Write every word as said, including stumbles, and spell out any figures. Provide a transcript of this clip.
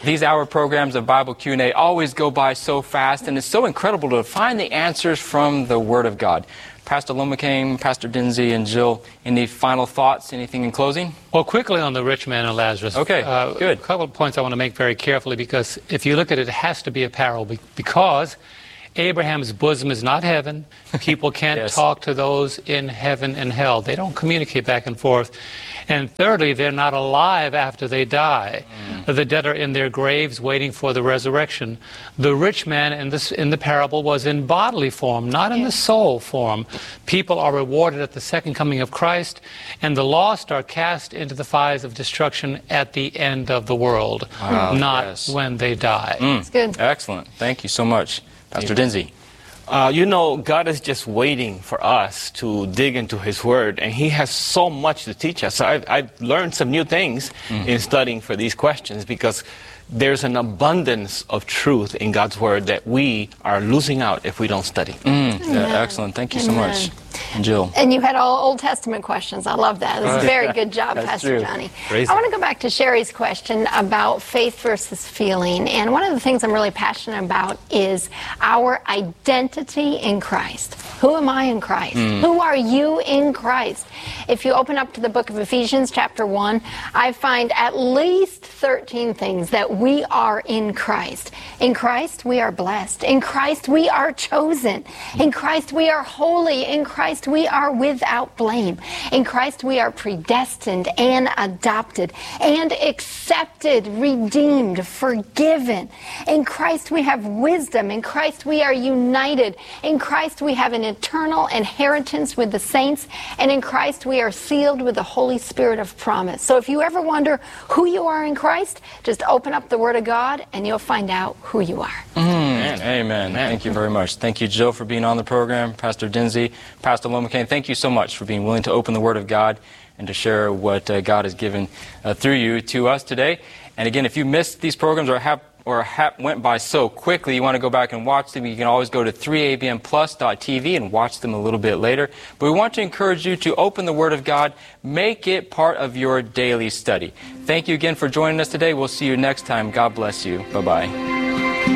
These hour programs of Bible Q and A always go by so fast, and it's so incredible to find the answers from the Word of God. Pastor Lomacane, Pastor Dinsey, and Jill, any final thoughts, anything in closing? Well, quickly on the rich man and Lazarus. Okay, uh, good. A couple of points I want to make very carefully, because if you look at it, it has to be a parable, because Abraham's bosom is not heaven. People can't Yes. talk to those in heaven and hell. They don't communicate back and forth. And thirdly, they're not alive after they die. Mm. The dead are in their graves waiting for the resurrection. The rich man in, this, in the parable was in bodily form, not in the soul form. People are rewarded at the second coming of Christ, and the lost are cast into the fires of destruction at the end of the world, wow, not yes. when they die. Mm. That's good. Excellent. Thank you so much. Pastor Dinsey. Uh, you know, God is just waiting for us to dig into His Word, and He has so much to teach us. So I've, I've learned some new things mm-hmm. in studying for these questions, because there's an abundance of truth in God's Word that we are losing out if we don't study. Mm. Yeah, excellent. Thank you so Amen. much. And Jill. And you had all Old Testament questions. I love that. That's a very good job, That's Pastor true. Johnny. Praise I want to go back to Sherry's question about faith versus feeling. And one of the things I'm really passionate about is our identity in Christ. Who am I in Christ? Mm. Who are you in Christ? If you open up to the book of Ephesians, chapter one, I find at least thirteen things that we are in Christ. In Christ, we are blessed. In Christ, we are chosen. In Christ, we are holy. In Christ, we are without blame. In Christ, we are predestined and adopted and accepted, redeemed, forgiven. In Christ, we have wisdom. In Christ, we are united. In Christ, we have an eternal inheritance with the saints. And in Christ, we are sealed with the Holy Spirit of promise. So if you ever wonder who you are in Christ, just open up the Word of God and you'll find out who you are. Mm. Amen. Amen. Thank you very much. Thank you, Jill, for being on the program. Pastor Dinsey, Pastor Lomacane, thank you so much for being willing to open the Word of God and to share what uh, God has given uh, through you to us today. And again, if you missed these programs or have or ha went by so quickly, you want to go back and watch them, you can always go to three A B M plus dot T V and watch them a little bit later. But we want to encourage you to open the Word of God, make it part of your daily study. Thank you again for joining us today. We'll see you next time. God bless you. Bye-bye.